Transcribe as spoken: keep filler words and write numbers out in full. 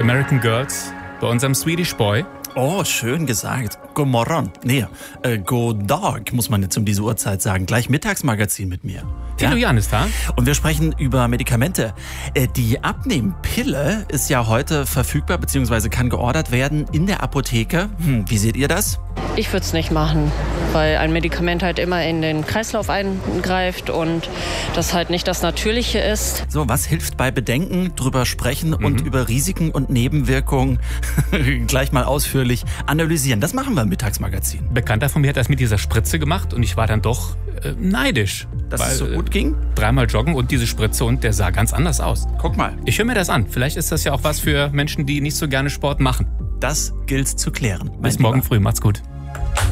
American Girls bei unserem Swedish Boy. Oh, schön gesagt. God morgon. Nee, äh, God Dag muss man jetzt um diese Uhrzeit sagen. Gleich Mittagsmagazin mit mir. Tilo Jan ist da. Und wir sprechen über Medikamente. Äh, die Abnehmpille ist ja heute verfügbar bzw. kann geordert werden in der Apotheke. Hm, wie seht ihr das? Ich würde es nicht machen, weil ein Medikament halt immer in den Kreislauf eingreift und das halt nicht das Natürliche ist. So, was hilft bei Bedenken? Drüber sprechen mhm. und über Risiken und Nebenwirkungen gleich mal ausführlich analysieren. Das machen wir im Mittagsmagazin. Bekannter von mir hat das mit dieser Spritze gemacht und ich war dann doch äh, neidisch. Dass weil, es so gut ging? Dreimal joggen und diese Spritze und der sah ganz anders aus. Guck mal. Ich höre mir das an. Vielleicht ist das ja auch was für Menschen, die nicht so gerne Sport machen. Das gilt zu klären. Bis morgen früh. Macht's gut.